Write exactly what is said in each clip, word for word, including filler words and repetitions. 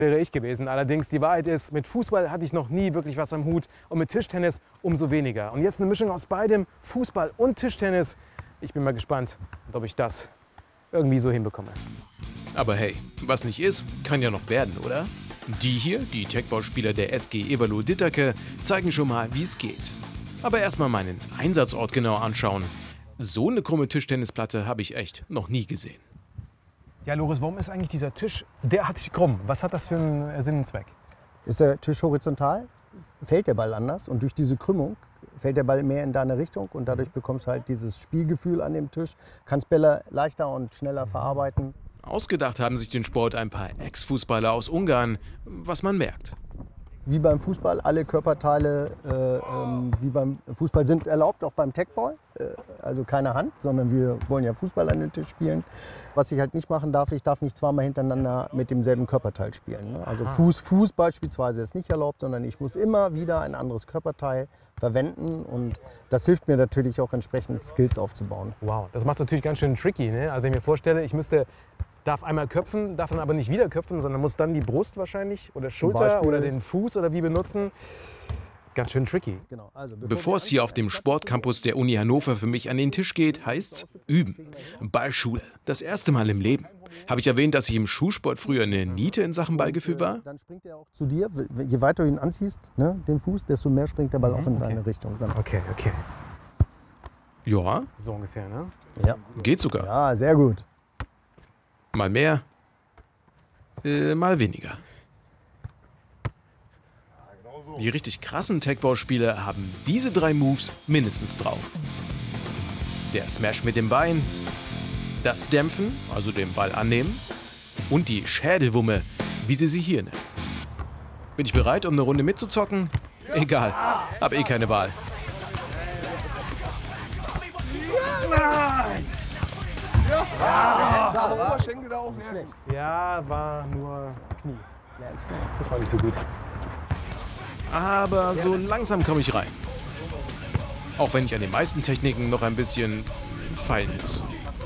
wäre ich gewesen. Allerdings, die Wahrheit ist, mit Fußball hatte ich noch nie wirklich was am Hut und mit Tischtennis umso weniger. Und jetzt eine Mischung aus beidem, Fußball und Tischtennis. Ich bin mal gespannt, ob ich das irgendwie so hinbekomme. Aber hey, was nicht ist, kann ja noch werden, oder? Die hier, die Teckball-Spieler der S G Eberlo-Ditterke, zeigen schon mal, wie es geht. Aber erstmal meinen Einsatzort genau anschauen. So eine krumme Tischtennisplatte habe ich echt noch nie gesehen. Ja, Loris, warum ist eigentlich dieser Tisch derartig krumm? Was hat das für einen Sinn und Zweck? Ist der Tisch horizontal, fällt der Ball anders und durch diese Krümmung fällt der Ball mehr in deine Richtung und dadurch bekommst du halt dieses Spielgefühl an dem Tisch, kannst Bälle leichter und schneller verarbeiten. Ausgedacht haben sich den Sport ein paar Ex-Fußballer aus Ungarn, was man merkt. Wie beim Fußball, alle Körperteile äh, ähm, wie beim Fußball sind erlaubt, auch beim Teckball. Äh, also keine Hand, sondern wir wollen ja Fußball an den Tisch spielen. Was ich halt nicht machen darf, ich darf nicht zweimal hintereinander mit demselben Körperteil spielen. Ne? Also Fuß, Fuß beispielsweise ist nicht erlaubt, sondern ich muss immer wieder ein anderes Körperteil verwenden. Und das hilft mir natürlich auch entsprechend Skills aufzubauen. Wow, das macht es natürlich ganz schön tricky. Ne? Also wenn ich mir vorstelle, ich müsste darf einmal köpfen, darf dann aber nicht wieder köpfen, sondern muss dann die Brust wahrscheinlich oder Schulter oder den Fuß oder wie benutzen. Ganz schön tricky. Genau, also bevor, Bevor es hier auf dem Sportcampus der Uni Hannover für mich an den Tisch geht, heißt's üben. Ballschule. Das erste Mal im Leben. Habe ich erwähnt, dass ich im Schulsport früher eine Niete in Sachen Ballgefühl war? Dann springt er auch zu dir. Je weiter du ihn anziehst, ne, den Fuß, desto mehr springt der Ball auch in okay. deine Richtung. Dann. Okay, okay. Ja. So ungefähr, ne? Ja. Geht sogar. Ja, sehr gut. Mal mehr, äh, mal weniger. Die richtig krassen Teckball-Spieler haben diese drei Moves mindestens drauf. Der Smash mit dem Bein, das Dämpfen, also den Ball annehmen, und die Schädelwumme, wie sie sie hier nennen. Bin ich bereit, um eine Runde mitzuzocken? Egal, hab eh keine Wahl. Nein! Ja, ja, aber Oberschenkel da auch schlecht. Ja, war nur Knie. Das war nicht so gut. Aber so langsam komme ich rein. Auch wenn ich an den meisten Techniken noch ein bisschen feilen muss.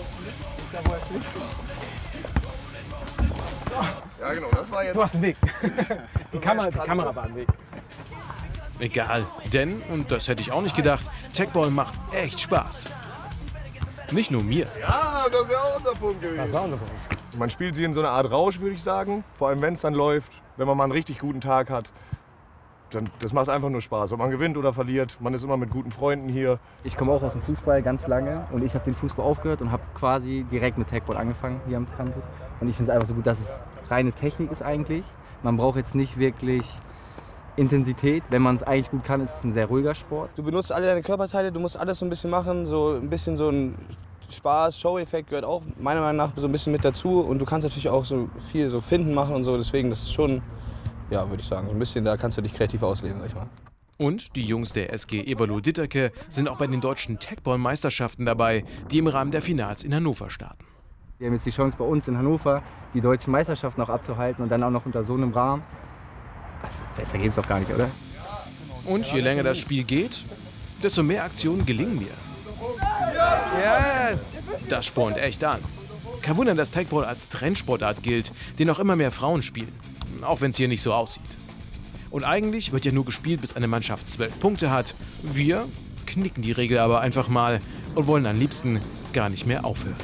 Ja, genau, das war jetzt. Du hast den Weg. Die Kamera, die Kamera war im Weg. Egal, denn, und das hätte ich auch nicht gedacht, Teckball macht echt Spaß. Nicht nur mir. Ja, das wäre auch unser Punkt gewesen. Das war unser Punkt. Man spielt sie in so einer Art Rausch, würde ich sagen. Vor allem, wenn es dann läuft. Wenn man mal einen richtig guten Tag hat. Dann, das macht einfach nur Spaß. Ob man gewinnt oder verliert, man ist immer mit guten Freunden hier. Ich komme auch aus dem Fußball ganz lange und ich habe den Fußball aufgehört und habe quasi direkt mit Teckball angefangen hier am Campus. Und ich finde es einfach so gut, dass es reine Technik ist eigentlich. Man braucht jetzt nicht wirklich Intensität. Wenn man es eigentlich gut kann, ist es ein sehr ruhiger Sport. Du benutzt alle deine Körperteile, du musst alles so ein bisschen machen, so ein bisschen so ein Spaß, Show-Effekt gehört auch meiner Meinung nach so ein bisschen mit dazu. Und du kannst natürlich auch so viel so Finden machen und so, deswegen das ist schon, ja, würde ich sagen, so ein bisschen, da kannst du dich kreativ ausleben, sag ich mal. Und die Jungs der S G Eberlo-Ditterke sind auch bei den deutschen Teckball-Meisterschaften dabei, die im Rahmen der Finals in Hannover starten. Wir haben jetzt die Chance bei uns in Hannover, die deutschen Meisterschaften auch abzuhalten und dann auch noch unter so einem Rahmen. Also besser geht's doch gar nicht, oder? Und je länger das Spiel geht, desto mehr Aktionen gelingen mir. Yes! Das spornt echt an. Kein Wunder, dass Teckball als Trendsportart gilt, den auch immer mehr Frauen spielen. Auch wenn es hier nicht so aussieht. Und eigentlich wird ja nur gespielt, bis eine Mannschaft zwölf Punkte hat. Wir knicken die Regel aber einfach mal und wollen am liebsten gar nicht mehr aufhören.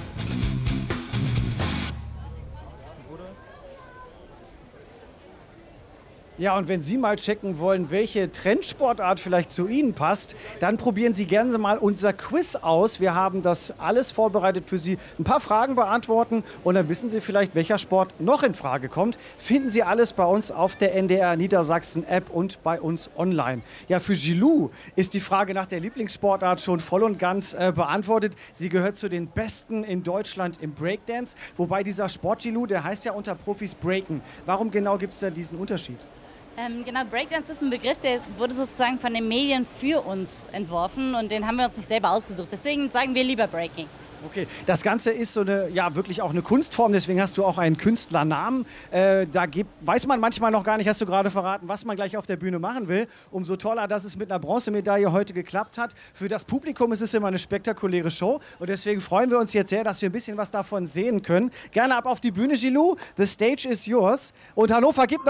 Ja, und wenn Sie mal checken wollen, welche Trendsportart vielleicht zu Ihnen passt, dann probieren Sie gerne mal unser Quiz aus. Wir haben das alles vorbereitet für Sie. Ein paar Fragen beantworten und dann wissen Sie vielleicht, welcher Sport noch in Frage kommt. Finden Sie alles bei uns auf der N D R Niedersachsen App und bei uns online. Ja, für Gilou ist die Frage nach der Lieblingssportart schon voll und ganz äh, beantwortet. Sie gehört zu den Besten in Deutschland im Breakdance. Wobei dieser Sport Gilou, der heißt ja unter Profis Breaken. Warum genau gibt es da diesen Unterschied? Ähm, genau, Breakdance ist ein Begriff, der wurde sozusagen von den Medien für uns entworfen und den haben wir uns nicht selber ausgesucht. Deswegen sagen wir lieber Breaking. Okay, das Ganze ist so eine, ja, wirklich auch eine Kunstform, deswegen hast du auch einen Künstlernamen. Äh, da gibt, weiß man manchmal noch gar nicht, hast du gerade verraten, was man gleich auf der Bühne machen will. Umso toller, dass es mit einer Bronzemedaille heute geklappt hat. Für das Publikum ist es immer eine spektakuläre Show und deswegen freuen wir uns jetzt sehr, dass wir ein bisschen was davon sehen können. Gerne ab auf die Bühne, Gilou. The stage is yours. Und Hannover gibt